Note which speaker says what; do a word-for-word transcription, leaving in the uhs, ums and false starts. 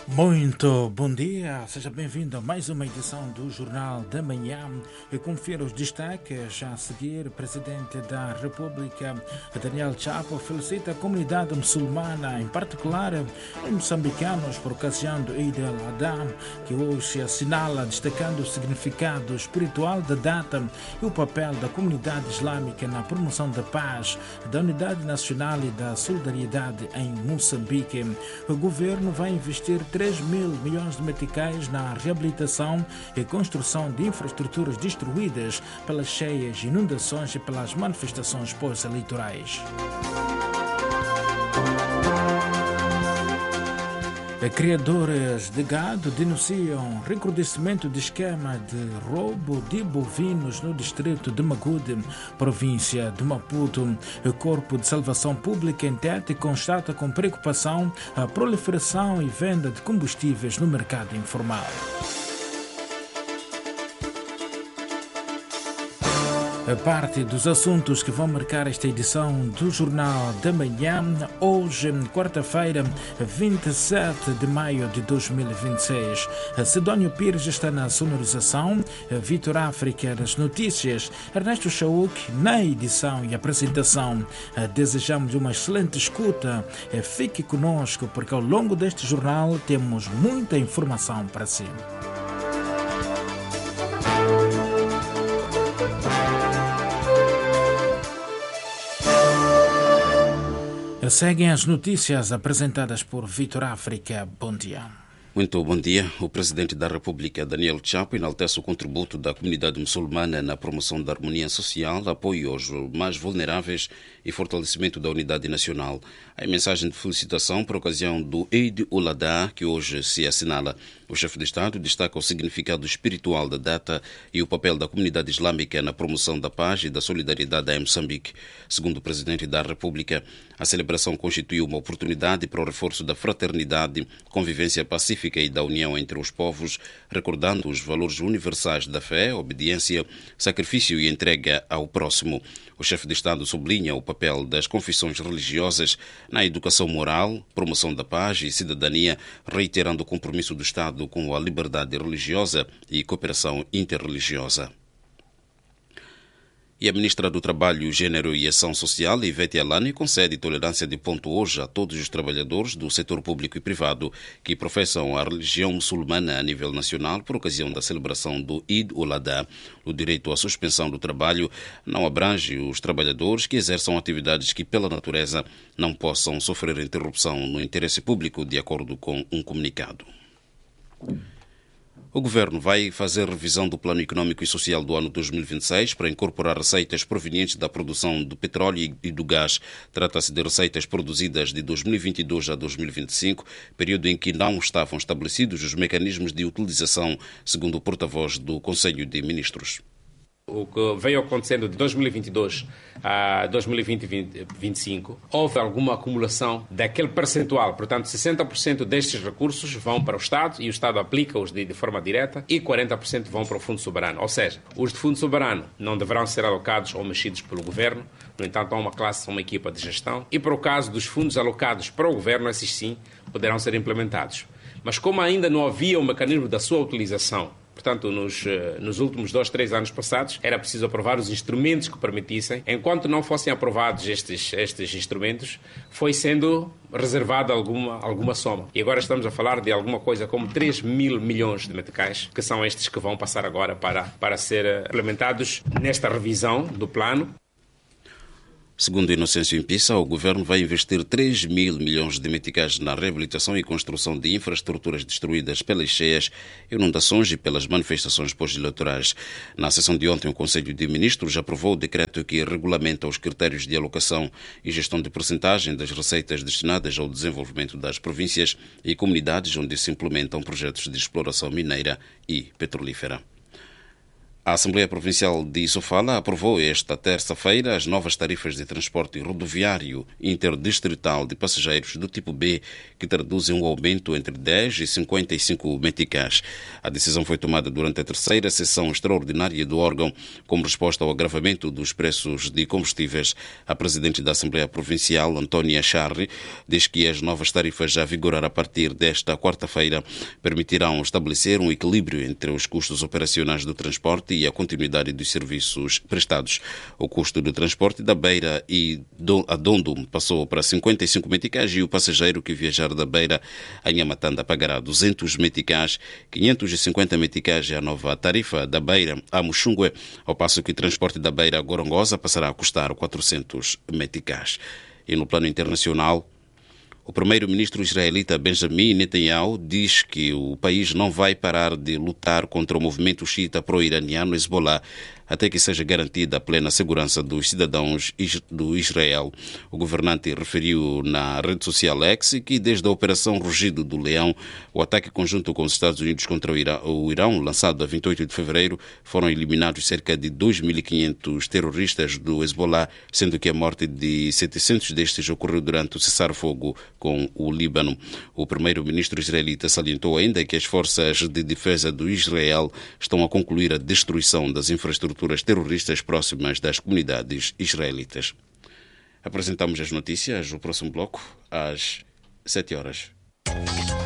Speaker 1: Muito bom dia, seja bem-vindo a mais uma edição do Jornal da Manhã. E confira os destaques a seguir. O Presidente da República, Daniel Chapo, felicita a comunidade muçulmana, em particular os moçambicanos, por ocasião do Eid al-Adha, que hoje se assinala, destacando o significado espiritual da data e o papel da comunidade islâmica na promoção da paz, da unidade nacional e da solidariedade em Moçambique. O governo vai investir três mil milhões de meticais na reabilitação e construção de infraestruturas destruídas pelas cheias, inundações e pelas manifestações pós-eleitorais. Criadores de gado denunciam recrudescimento de esquema de roubo de bovinos no distrito de Magude, província de Maputo. O Corpo de Salvação Pública em Tete constata com preocupação a proliferação e venda de combustíveis no mercado informal. A parte dos assuntos que vão marcar esta edição do Jornal da Manhã, hoje, quarta-feira, vinte e sete de maio de dois mil e vinte e seis. Sidónio Pires está na sonorização, Vitor África nas notícias, Ernesto Chauk na edição e apresentação. Desejamos uma excelente escuta. Fique conosco, porque ao longo deste jornal temos muita informação para si. Seguem as notícias apresentadas por Vitor África. Bom dia.
Speaker 2: Muito bom dia. O Presidente da República, Daniel Chapo, enaltece o contributo da comunidade muçulmana na promoção da harmonia social, apoio aos mais vulneráveis e fortalecimento da unidade nacional. Em mensagem de felicitação por ocasião do Eid al-Adha, que hoje se assinala, o chefe de Estado destaca o significado espiritual da data e o papel da comunidade islâmica na promoção da paz e da solidariedade em Moçambique. Segundo o Presidente da República, a celebração constitui uma oportunidade para o reforço da fraternidade, convivência pacífica e da união entre os povos, recordando os valores universais da fé, obediência, sacrifício e entrega ao próximo. O chefe de Estado sublinha o papel das confissões religiosas na educação moral, promoção da paz e cidadania, reiterando o compromisso do Estado com a liberdade religiosa e cooperação interreligiosa. E a Ministra do Trabalho, Gênero e Ação Social, Ivete Alani, concede tolerância de ponto hoje a todos os trabalhadores do setor público e privado que professam a religião muçulmana a nível nacional por ocasião da celebração do Eid al-Adha. O direito à suspensão do trabalho não abrange os trabalhadores que exerçam atividades que, pela natureza, não possam sofrer interrupção no interesse público, de acordo com um comunicado. O Governo vai fazer revisão do Plano Econômico e Social do ano dois mil e vinte e seis para incorporar receitas provenientes da produção do petróleo e do gás. Trata-se de receitas produzidas de dois mil e vinte e dois a dois mil e vinte e cinco, período em que não estavam estabelecidos os mecanismos de utilização, segundo o porta-voz do Conselho de Ministros.
Speaker 3: O que veio acontecendo de dois mil e vinte e dois a dois mil e vinte e vinte e cinco, houve alguma acumulação daquele percentual. Portanto, sessenta por cento destes recursos vão para o Estado e o Estado aplica-os de, de forma direta e quarenta por cento vão para o Fundo Soberano. Ou seja, os de Fundo Soberano não deverão ser alocados ou mexidos pelo Governo. No entanto, há uma classe, uma equipa de gestão. E para o caso dos fundos alocados para o Governo, esses sim poderão ser implementados. Mas como ainda não havia um mecanismo da sua utilização, portanto, nos, nos últimos dois, três anos passados, era preciso aprovar os instrumentos que permitissem. Enquanto não fossem aprovados estes, estes instrumentos, foi sendo reservada alguma, alguma soma. E agora estamos a falar de alguma coisa como três mil milhões de meticais, que são estes que vão passar agora para, para ser implementados nesta revisão do plano.
Speaker 2: Segundo Inocêncio Impissa, o Governo vai investir três mil milhões de meticais na reabilitação e construção de infraestruturas destruídas pelas cheias, inundações e pelas manifestações pós-eleitorais. Na sessão de ontem, o Conselho de Ministros aprovou o decreto que regulamenta os critérios de alocação e gestão de percentagem das receitas destinadas ao desenvolvimento das províncias e comunidades onde se implementam projetos de exploração mineira e petrolífera. A Assembleia Provincial de Sofala aprovou esta terça-feira as novas tarifas de transporte rodoviário interdistrital de passageiros do tipo B, que traduzem um aumento entre dez e cinquenta e cinco meticais. A decisão foi tomada durante a terceira sessão extraordinária do órgão, como resposta ao agravamento dos preços de combustíveis. A presidente da Assembleia Provincial, Antônia Charri, diz que as novas tarifas a vigorar a partir desta quarta-feira permitirão estabelecer um equilíbrio entre os custos operacionais do transporte e a continuidade dos serviços prestados. O custo do transporte da Beira e a Dondum passou para cinquenta e cinco meticais e o passageiro que viajar da Beira a Nhamatanda pagará duzentos meticais, quinhentos e cinquenta meticais é a nova tarifa da Beira a Muxungue, ao passo que o transporte da Beira a Gorongosa passará a custar quatrocentos meticais. E no plano internacional, o primeiro-ministro israelita Benjamin Netanyahu diz que o país não vai parar de lutar contra o movimento xiita pró-iraniano Hezbollah até que seja garantida a plena segurança dos cidadãos do Israel. O governante referiu na rede social X que desde a Operação Rugido do Leão, o ataque conjunto com os Estados Unidos contra o Irão, o Irão lançado a vinte e oito de fevereiro, foram eliminados cerca de dois mil e quinhentos terroristas do Hezbollah, sendo que a morte de setecentos destes ocorreu durante o cessar-fogo com o Líbano. O primeiro-ministro israelita salientou ainda que as forças de defesa do Israel estão a concluir a destruição das infraestruturas terroristas próximas das comunidades israelitas. Apresentamos as notícias, o próximo bloco, às sete horas.